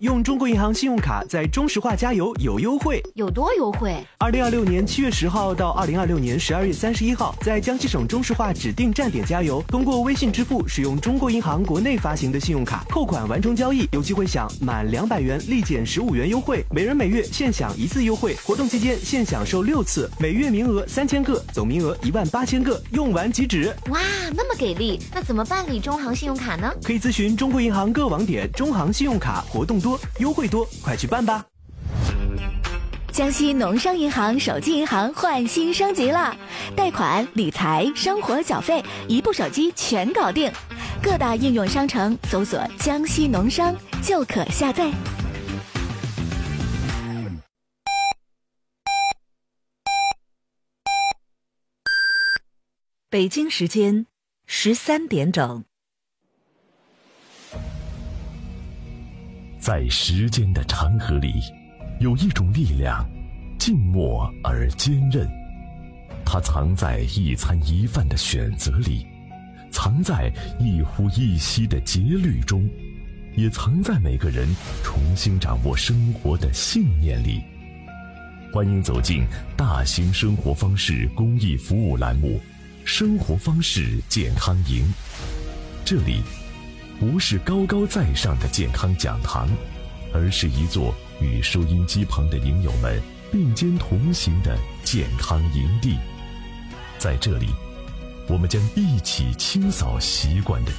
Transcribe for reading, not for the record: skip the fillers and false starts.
用中国银行信用卡在中石化加油有优惠。 有多优惠 ？2026年7月10号到2026年12月31号，在江西省中石化指定站点加油，通过微信支付使用中国银行国内发行的信用卡扣款完成交易，有机会享满200元立减15元优惠，每人每月限享1次优惠。活动期间限享受6次，每月名额3000个，总名额18000个，用完即止。 哇，那么给力！那怎么办理中行信用卡呢？ 可以咨询中国银行各网点，中行信用卡活动多，优惠多，快去办吧！ 江西农商银行手机银行换新升级了，贷款、理财、生活缴费，一部手机全搞定。各大应用商城搜索“江西农商”就可下载。 北京时间13点整。 在时间的长河里，有一种力量，静默而坚韧。它藏在一餐一饭的选择里，藏在一呼一吸的节律中，也藏在每个人重新掌握生活的信念里。欢迎走进大型生活方式公益服务栏目生活方式健康营。这里不是高高在上的健康讲堂，而是一座与收音机旁的营友们并肩同行的健康营地。在这里，我们将一起清扫习惯的